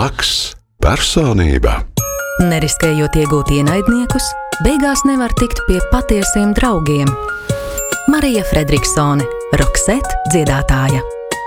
Blakus personība. Neriskējot iegūt ienaidniekus, beigās nevar tikt pie patiesiem draugiem. Marija Fredriksone, Roksete dziedātāja.